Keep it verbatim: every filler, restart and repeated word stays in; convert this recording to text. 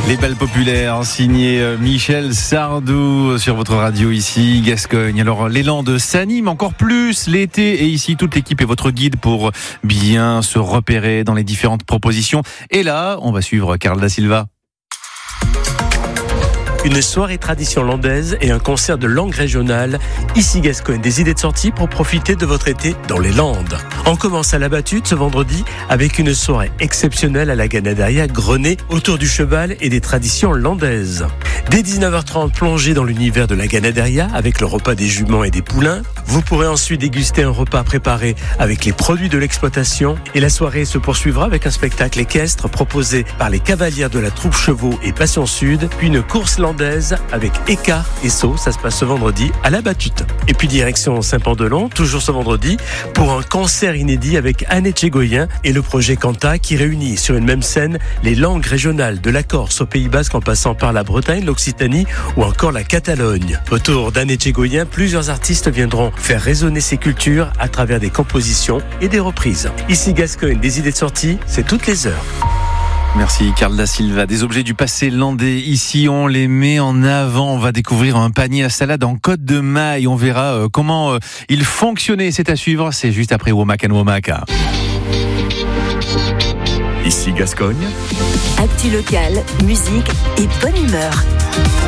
Les balles populaires, signé Michel Sardou sur votre radio ici, Gascogne. Alors l'élan de s'anime encore plus l'été et ici toute l'équipe est votre guide pour bien se repérer dans les différentes propositions. Et là, on va suivre Carl da Silva. Une soirée tradition landaise et un concert de langue régionale. Ici Gascogne, des idées de sortie pour profiter de votre été dans les Landes. On commence à la Battute ce vendredi avec une soirée exceptionnelle à la Ganaderia Grenet autour du cheval et des traditions landaises. Dès dix-neuf heures trente, plongez dans l'univers de la Ganaderia avec le repas des juments et des poulains. Vous pourrez ensuite déguster un repas préparé avec les produits de l'exploitation et la soirée se poursuivra avec un spectacle équestre proposé par les cavalières de la troupe Chevaux et Passion Sud, puis une course landaise avec écart et saut. Ça se passe ce vendredi à la Battute. Et puis direction Saint-Pant-de-Long, toujours ce vendredi, pour un concert inédit avec Anne Etchegoyen et le projet Canta qui réunit sur une même scène les langues régionales de la Corse au Pays Basque en passant par la Bretagne, l'Occitanie ou encore la Catalogne. Autour d'Anne Etchegoyen, plusieurs artistes viendront faire résonner ces cultures à travers des compositions et des reprises. Ici Gascogne, des idées de sortie, c'est toutes les heures. Merci Carl da Silva. Des objets du passé landais, ici on les met en avant. On va découvrir un panier à salade en Côte de Maille. On verra euh, comment euh, il fonctionnait. C'est à suivre, c'est juste après Womack and Womack. Ici Gascogne. Actu local, musique et bonne humeur.